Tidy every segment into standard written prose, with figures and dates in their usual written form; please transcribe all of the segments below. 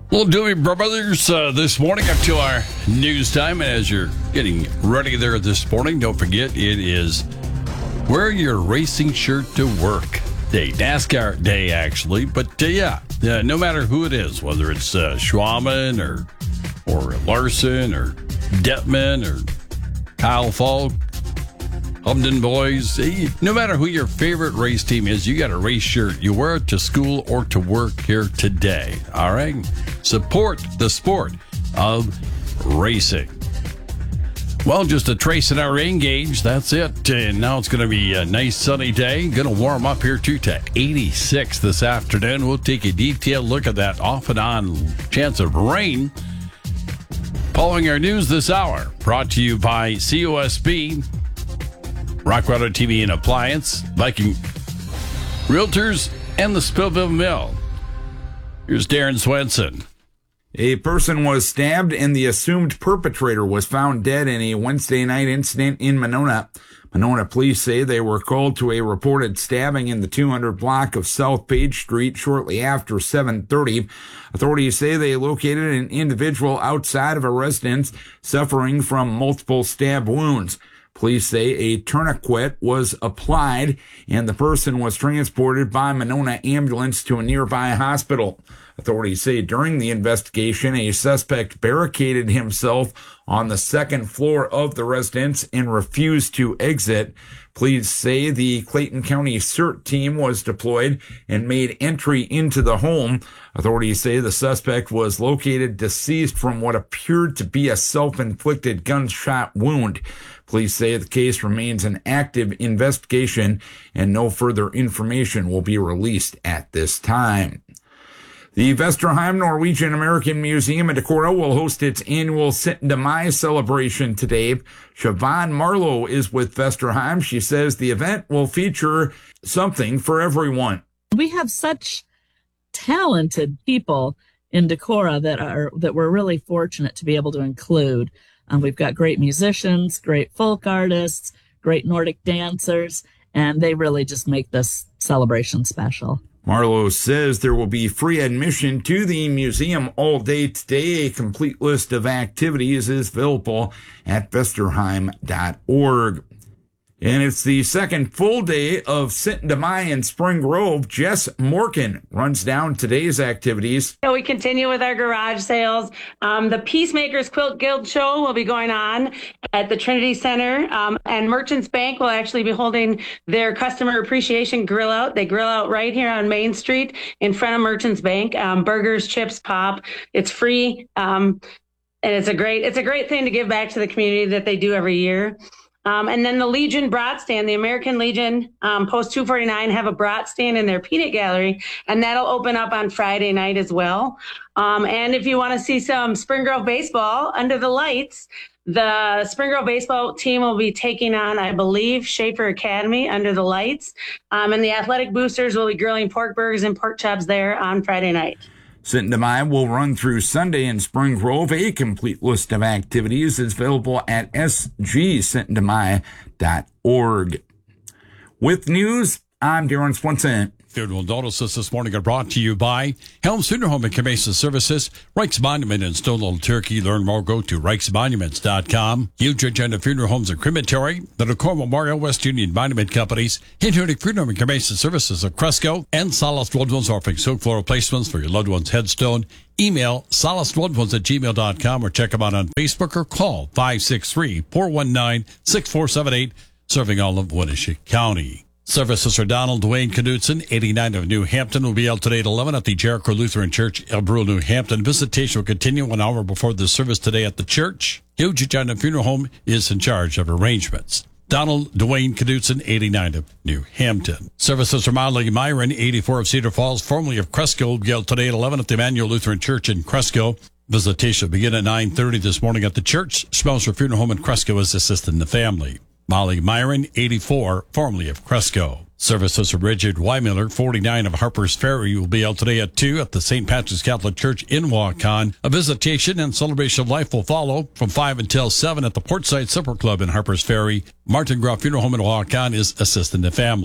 Well, Doobie Brothers, this morning up to our news time. And as you're getting ready there this morning, don't forget it is wear your racing shirt to work day. NASCAR day, actually. But no matter who it is, whether it's Schwaman or Larson or Detman or Kyle Falk, Humden Boys, no matter who your favorite race team is, you got a race shirt. You wear it to school or to work here today. All right? Support the sport of racing. Well, just a trace in our rain gauge. That's it. And now it's going to be a nice sunny day. Going to warm up here too to 86 this afternoon. We'll take a detailed look at that off and on chance of rain. Following our news this hour, brought to you by COSB, Rockwater TV and Appliance, Viking Realtors, and the Spillville Mill. Here's Darren Swenson. A person was stabbed and the assumed perpetrator was found dead in a Wednesday night incident in Monona. Monona police say they were called to a reported stabbing in the 200 block of South Page Street shortly after 7:30. Authorities say they located an individual outside of a residence suffering from multiple stab wounds. Police say a tourniquet was applied and the person was transported by Monona ambulance to a nearby hospital. Authorities say during the investigation, a suspect barricaded himself on the second floor of the residence and refused to exit. Police say the Clayton County CERT team was deployed and made entry into the home. Authorities say the suspect was located deceased from what appeared to be a self-inflicted gunshot wound. Police say the case remains an active investigation and no further information will be released at this time. The Vesterheim Norwegian American Museum in Decorah will host its annual Sitten de Mai celebration today. Siobhan Marlowe is with Vesterheim. She says the event will feature something for everyone. We have such talented people in Decorah that we're really fortunate to be able to include. We've got great musicians, great folk artists, great Nordic dancers, and they really just make this celebration special. Marlowe says there will be free admission to the museum all day today. A complete list of activities is available at vesterheim.org. And it's the second full day of Sitten de Mai in Spring Grove. Jess Morkin runs down today's activities. So we continue with our garage sales. The Peacemakers Quilt Guild Show will be going on at the Trinity Center. And Merchants Bank will actually be holding their customer appreciation grill out. They grill out right here on Main Street in front of Merchants Bank. Burgers, chips, pop. It's free. And it's a great thing to give back to the community that they do every year. And then the Legion Brat Stand, the American Legion, Post 249 have a brat stand in their peanut gallery, and that'll open up on Friday night as well. And if you want to see some Spring Grove baseball under the lights, the Spring Grove baseball team will be taking on, I believe, Schaefer Academy under the lights. And the athletic boosters will be grilling pork burgers and pork chops there on Friday night. Sitten de Mai will run through Sunday in Spring Grove. A complete list of activities is available at sgsittendomai.org. With news, I'm Darren Swenson. Funeral notices this morning are brought to you by Helms Funeral Home and Cremation Services, Reichs Monument in Stone Little Turkey. Learn more, go to reichsmonuments.com. Huge Agenda Funeral Homes and Crematory, the Decor Memorial West Union Monument Companies, Hinterdick Funeral Home and Cremation Services of Cresco, and Solace Loved Ones offering silk floor replacements for your loved one's headstone. Email solacelovedones@gmail.com or check them out on Facebook or call 563-419-6478, serving all of Winnebago County. Services for Donald Dwayne Knudsen, 89 of New Hampton, will be held today at 11 at the Jericho Lutheran Church, El Brule, New Hampton. Visitation will continue 1 hour before the service today at the church. Huge Agenda Funeral Home is in charge of arrangements. Donald Dwayne Knudsen, 89 of New Hampton. Services for Molly Myron, 84 of Cedar Falls, formerly of Cresco, will be held today at 11 at the Emmanuel Lutheran Church in Cresco. Visitation will begin at 9:30 this morning at the church. Smelser Funeral Home in Cresco is assisting the family. Molly Myron, 84, formerly of Cresco. Services for Richard Weimiller, 49 of Harper's Ferry, will be held today at 2 at the St. Patrick's Catholic Church in Waukon. A visitation and celebration of life will follow from 5 until 7 at the Portside Supper Club in Harper's Ferry. Martin Groff Funeral Home in Waukon is assisting the family.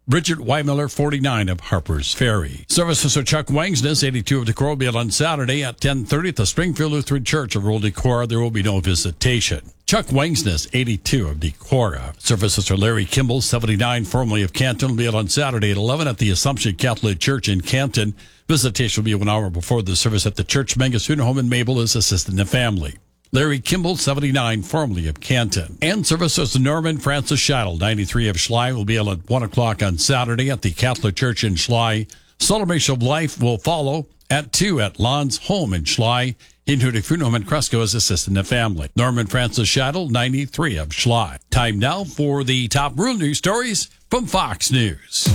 Bridget Weimiller, 49 of Harper's Ferry. Services of Chuck Wangsness, 82 of Decorah, will be on Saturday at 10:30 at the Springfield Lutheran Church of Rural Decorah. There will be no visitation. Chuck Wangsness, 82 of Decorah. Services for Larry Kimball, 79, formerly of Canton, will be on Saturday at 11 at the Assumption Catholic Church in Canton. Visitation will be 1 hour before the service at the church. Mangus Funeral Home in Mabel is assisting the family. Larry Kimball, 79, formerly of Canton. And services to Norman Francis Scheidel, 93 of Schley, will be at 1 o'clock on Saturday at the Catholic Church in Schley. Celebration of Life will follow at 2 at Lon's Home in Schley. Intuitive Funeral Home in Cresco is assisting the family. Norman Francis Scheidel, 93 of Schley. Time now for the top rural news stories from Fox News.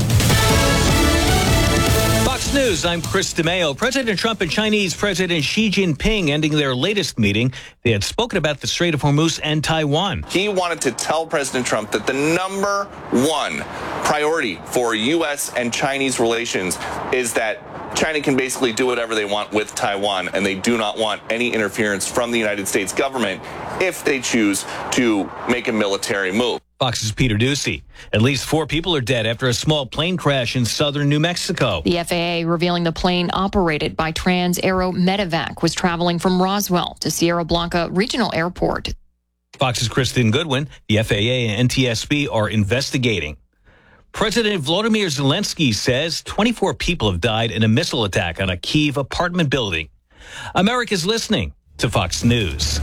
Fox News, I'm Chris DeMeo. President Trump and Chinese President Xi Jinping ending their latest meeting. They had spoken about the Strait of Hormuz and Taiwan. He wanted to tell President Trump that the number one priority for U.S. and Chinese relations is that China can basically do whatever they want with Taiwan, and they do not want any interference from the United States government if they choose to make a military move. Fox's Peter Ducey. At least 4 people are dead after a small plane crash in southern New Mexico. The FAA revealing the plane operated by Trans-Aero Medevac was traveling from Roswell to Sierra Blanca Regional Airport. Fox's Kristen Goodwin. The FAA and NTSB are investigating. President Volodymyr Zelensky says 24 people have died in a missile attack on a Kyiv apartment building. America's listening to Fox News.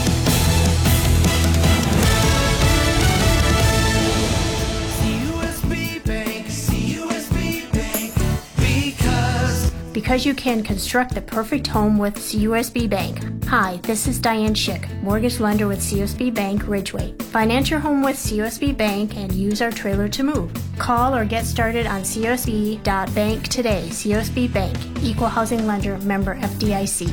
Because you can construct the perfect home with CUSB Bank. Hi, this is Diane Schick, mortgage lender with CUSB Bank Ridgeway. Finance your home with CUSB Bank and use our trailer to move. Call or get started on CUSB.bank today. CUSB Bank, Equal Housing Lender, member FDIC.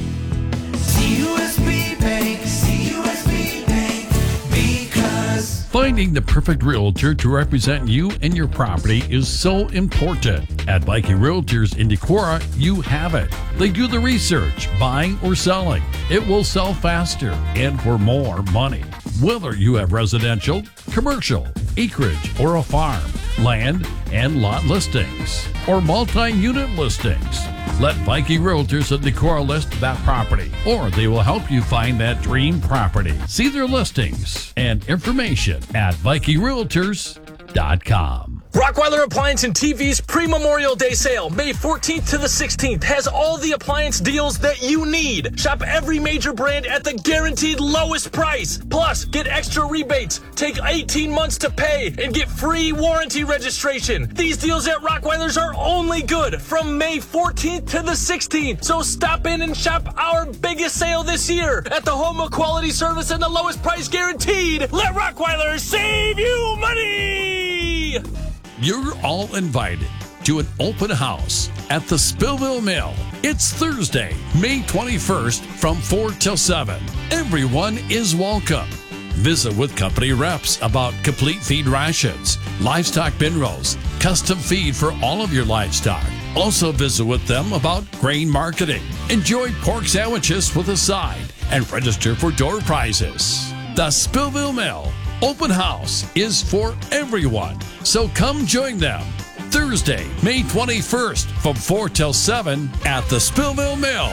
CUSB Bank, CUSB Bank, because Finding the perfect realtor to represent you and your property is so important. At Viking Realtors in Decorah, you have it. They do the research, buying or selling. It will sell faster and for more money. Whether you have residential, commercial, acreage, or a farm, land and lot listings, or multi-unit listings, let Viking Realtors at Decorah list that property, or they will help you find that dream property. See their listings and information at VikingRealtors.com. Rockwyler Appliance and TV's pre-Memorial Day sale, May 14th to the 16th, has all the appliance deals that you need. Shop every major brand at the guaranteed lowest price. Plus, get extra rebates, take 18 months to pay, and get free warranty registration. These deals at Rockwyler's are only good from May 14th to the 16th. So stop in and shop our biggest sale this year at the home of quality service and the lowest price guaranteed. Let Rockwyler save you money! You're all invited to an open house at the Spillville Mill. It's Thursday, May 21st from 4 till 7. Everyone is welcome. Visit with company reps about complete feed rations, livestock bin rolls, custom feed for all of your livestock. Also visit with them about grain marketing. Enjoy pork sandwiches with a side and register for door prizes. The Spillville Mill Open House is for everyone, so come join them. Thursday, May 21st from 4 till 7 at the Spillville Mill.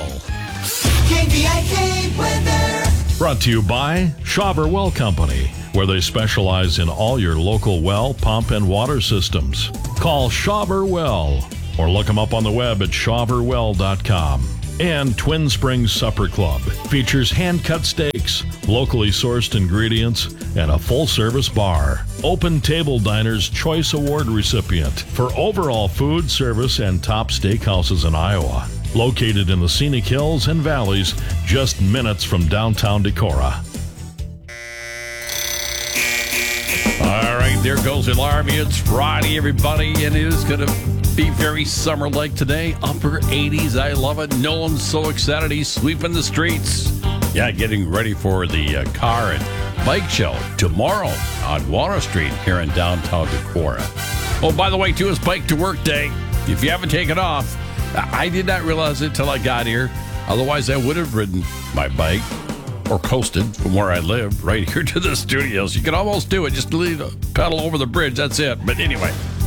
KVIK weather. Brought to you by Schauber Well Company, where they specialize in all your local well, pump, and water systems. Call Schauber Well or look them up on the web at schauberwell.com. And Twin Springs Supper Club features hand-cut steaks, locally sourced ingredients, and a full-service bar. Open Table Diner's Choice Award recipient for overall food service and top steakhouses in Iowa. Located in the scenic hills and valleys, just minutes from downtown Decorah. All right, there goes the alarm. It's Friday, everybody, and it is going to be very summer-like today. Upper 80s. I love it. Nolan's so excited. He's sweeping the streets. Yeah, getting ready for the car and bike show tomorrow on Water Street here in downtown Decorah. Oh, by the way, too, it's Bike to Work Day. If you haven't taken off, I did not realize it till I got here. Otherwise, I would have ridden my bike or coasted from where I live right here to the studios. You can almost do it. Just pedal over the bridge. That's it. But anyway,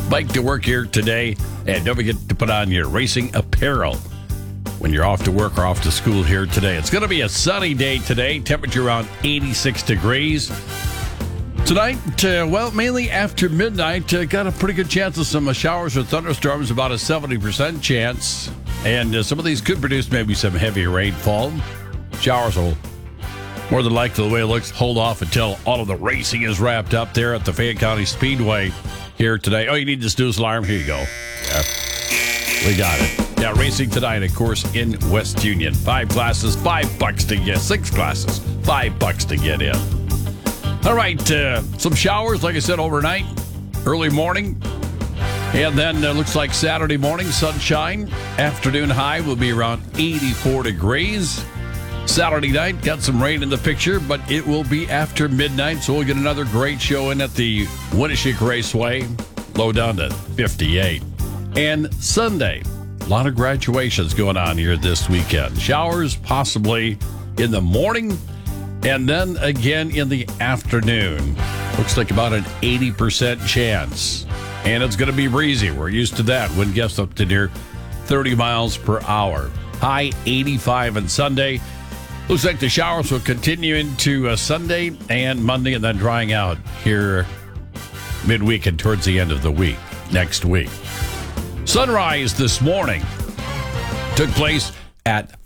bike to work here today. And don't forget to put on your racing apparel when you're off to work or off to school here today. It's going to be a sunny day today. Temperature around 86 degrees. Tonight, mainly after midnight, got a pretty good chance of some showers or thunderstorms, about a 70% chance. And some of these could produce maybe some heavy rainfall. Showers will, more than likely, the way it looks, hold off until all of the racing is wrapped up there at the Fayette County Speedway here today. Oh, you need the snooze alarm? Here you go. Yeah, we got it. Yeah, racing tonight, of course, in West Union. 5 classes, $5 to get. 6 classes, $5 to get in. All right, some showers, like I said, overnight, early morning. And then looks like Saturday morning, sunshine. Afternoon high will be around 84 degrees. Saturday night, got some rain in the picture, but it will be after midnight, so we'll get another great show in at the Winneshiek Raceway. Low down to 58. And Sunday, a lot of graduations going on here this weekend. Showers possibly in the morning and then again in the afternoon. Looks like about an 80% chance. And it's going to be breezy. We're used to that. Wind gusts up to near 30 miles per hour. High 85 on Sunday. Looks like the showers will continue into Sunday and Monday and then drying out here midweek and towards the end of the week, next week. Sunrise this morning took place at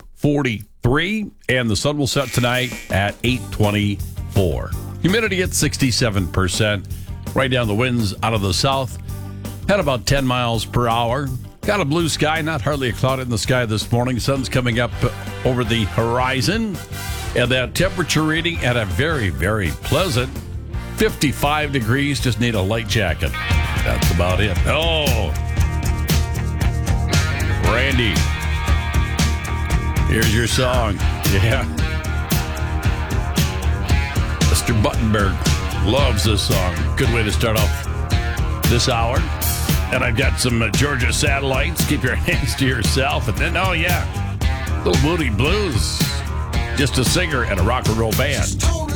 5:43, and the sun will set tonight at 8:24. Humidity at 67%. Right down the winds out of the south at about 10 miles per hour. Got a blue sky, not hardly a cloud in the sky this morning. Sun's coming up over the horizon. And that temperature reading at a very, very pleasant 55 degrees. Just need a light jacket. That's about it. Oh, Randy, here's your song. Yeah. Mr. Buttenberg loves this song. Good way to start off this hour. And I've got some Georgia Satellites. Keep your hands to yourself. And then, oh yeah, Little Moody Blues. Just a singer and a rock and roll band.